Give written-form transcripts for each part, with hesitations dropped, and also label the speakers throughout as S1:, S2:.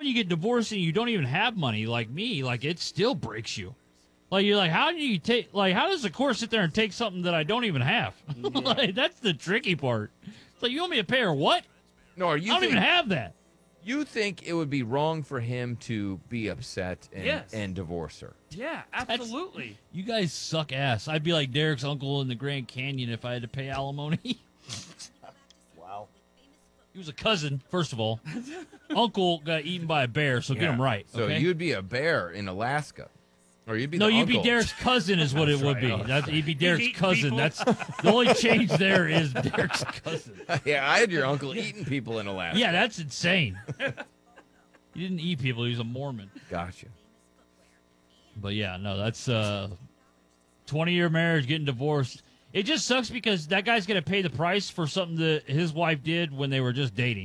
S1: when you get divorced and you don't even have money like me, like it still breaks you. Like you're like, how does the court sit there and take something that I don't even have? Like that's the tricky part. It's like, you want me to pay her what?
S2: No,
S1: I don't even have that.
S2: You think it would be wrong for him to be upset and,
S3: Yes.
S2: and divorce her?
S3: Yeah, absolutely.
S1: You guys suck ass. I'd be like Derek's uncle in the Grand Canyon if I had to pay alimony.
S4: Wow.
S1: He was a cousin, first of all. Uncle got eaten by a bear, so get
S2: Yeah.
S1: him right.
S2: So
S1: okay?
S2: you'd be a bear in Alaska. Or you'd be
S1: No,
S2: the
S1: you'd
S2: uncle.
S1: be Derek's cousin is what it would be. You'd be Derek's
S3: eating
S1: cousin.
S3: people.
S1: That's the only change there is Derek's cousin.
S2: Yeah, I had your uncle eating people in Alaska.
S1: Yeah, that's insane. He didn't eat people. He was a Mormon.
S2: Gotcha.
S1: But yeah, no, that's 20-year marriage, getting divorced. It just sucks because that guy's going to pay the price for something that his wife did when they were just dating.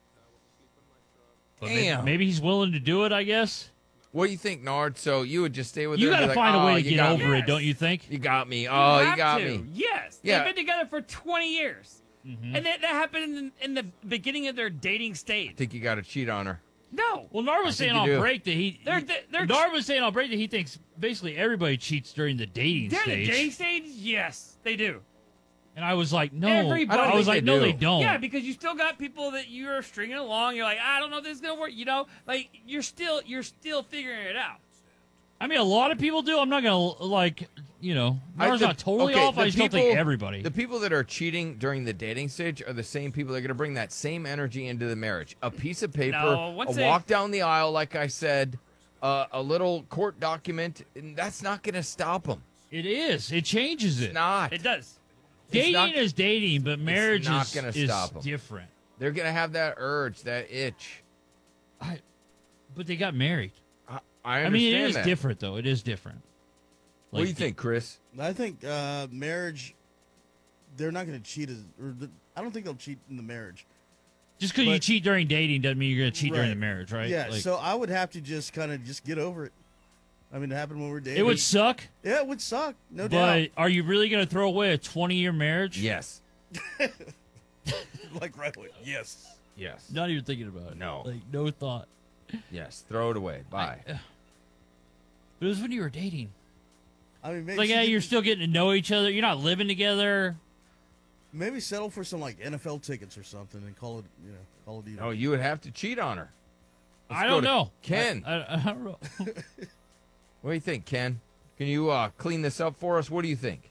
S1: But
S2: Damn.
S1: maybe he's willing to do it, I guess.
S2: What do you think, Nard? So you would just stay with
S1: You
S2: her
S1: got
S2: and
S1: to
S2: be like,
S1: find a way
S2: "Oh,
S1: to
S2: you
S1: get
S2: got
S1: over
S2: me.
S1: it, don't you think?
S2: You got me. Oh, you
S3: have
S2: got
S3: to.
S2: me.
S3: Yes.
S2: Yeah.
S3: They've been together for 20 years.
S1: Mm-hmm.
S3: And that happened in the beginning of their dating stage.
S2: I think you got to cheat on her.
S3: No.
S1: Well, Nard was
S2: I think
S1: saying
S2: you
S1: on
S2: do.
S1: break that Nard was saying on break that he thinks basically everybody cheats during the dating
S3: During
S1: stage.
S3: the dating stage, yes, they do.
S1: And I was like, no.
S3: Everybody.
S1: I was
S2: think
S1: like,
S2: they
S1: no,
S2: do.
S1: they don't.
S3: Yeah, because you still got people that you're stringing along. You're like, I don't know if this is gonna work. You know, like you're still figuring it out.
S1: I mean, a lot of people do. I'm not going to, like, Nard's
S2: the-
S1: not totally
S2: okay,
S1: off.
S2: the
S1: I just don't think
S2: people-
S1: everybody.
S2: The people that are cheating during the dating stage are the same people that are going to bring that same energy into the marriage. A piece of paper,
S3: No,
S2: a
S3: once they-
S2: walk down the aisle, like I said, a little court document, and that's not going to stop them.
S1: It is. It changes it.
S2: It's not.
S3: It does.
S1: Dating
S2: not-
S1: is dating, but marriage
S2: not
S1: is,
S2: gonna
S1: is
S2: stop 'em.
S1: different.
S2: They're going to have that urge, that itch.
S1: But they got married.
S2: I
S1: I mean, it
S2: understand
S1: is
S2: that.
S1: different, though. It is different.
S2: What do you think, Chris?
S4: I think marriage, they're not going to cheat. I don't think they'll cheat in the marriage.
S1: Just because you
S4: But-
S1: cheat during dating doesn't mean you're going to cheat during
S4: Right.
S1: the marriage, right?
S4: Yeah,
S1: Like,
S4: so I would have to just kind of just get over it. I mean, it happened when we were dating.
S1: it would suck,
S4: Yeah, it would suck, no
S1: but
S4: doubt.
S1: are you really going to throw away a 20-year marriage?
S2: Yes.
S4: Like right away. Yes.
S2: Yes.
S1: Not even thinking about it.
S2: No.
S1: Like, no thought.
S2: Yes. Throw it away. Bye.
S1: But it was when you were dating.
S4: I mean, maybe
S1: Like,
S4: she
S1: yeah,
S4: could-
S1: you're still getting to know each other. You're not living together.
S4: maybe settle for some like NFL tickets or something and call it, call it even.
S2: No, you would have to cheat on her. Let's
S1: I
S2: go
S1: don't
S2: to
S1: know.
S2: Ken.
S1: I don't know.
S2: What do you think, Ken? Can you clean this up for us? What do you think?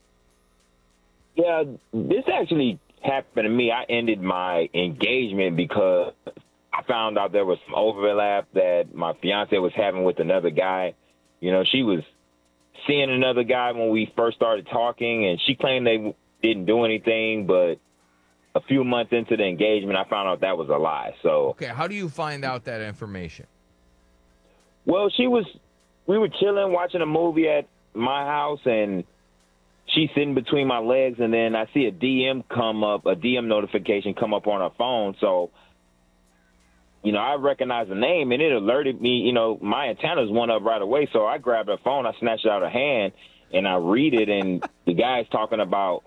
S5: Yeah, this actually happened to me. I ended my engagement because I found out there was some overlap that my fiance was having with another guy. You know, she was seeing another guy when we first started talking, and she claimed they didn't do anything, but a few months into the engagement, I found out that was a lie. So,
S2: Okay, how do you find out that information?
S5: well, we were chilling, watching a movie at my house, and she's sitting between my legs, and then I see a DM notification come up on her phone. So, I recognized the name, and it alerted me, my antennas went up right away. So I grabbed her phone, I snatched it out of her hand, and I read it, and the guy's talking about,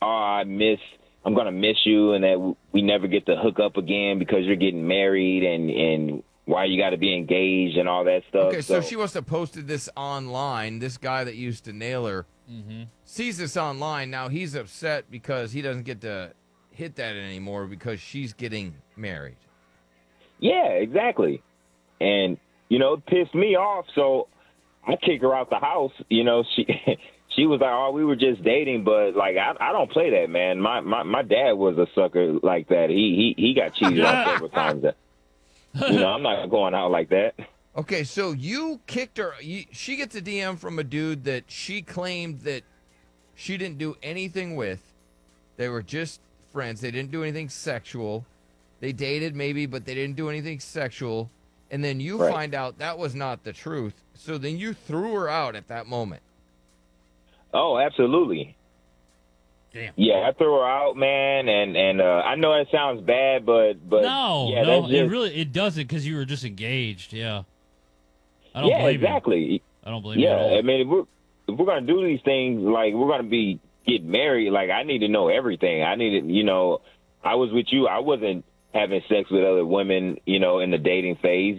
S5: I'm going to miss you, and that we never get to hook up again because you're getting married, and why you got to be engaged and all that stuff.
S2: Okay, so she must have posted this online. This guy that used to nail her sees this online. Now he's upset because he doesn't get to hit that anymore because she's getting married.
S5: Yeah, exactly. And, it pissed me off, so I kicked her out the house. She was like, oh, we were just dating, but, like, I don't play that, man. My dad was a sucker like that. He got cheated on several times. I'm not going out like that.
S2: Okay, so you kicked her. She gets a DM from a dude that she claimed that she didn't do anything with. They were just friends. They didn't do anything sexual. They dated maybe, but they didn't do anything sexual. And then you
S5: Right.
S2: find out that was not the truth. So then you threw her out at that moment.
S5: Oh, absolutely.
S1: Damn.
S5: Yeah, I threw her out, man, and I know that sounds bad, but
S1: No,
S5: yeah,
S1: no,
S5: that's just,
S1: it doesn't because you were just engaged. Yeah. I don't blame
S5: exactly.
S1: you. I don't blame you at
S5: Yeah,
S1: all.
S5: I mean, if we're gonna do these things, like we're gonna be get married, like I need to know everything. I need to, I was with you. I wasn't having sex with other women, in the dating phase.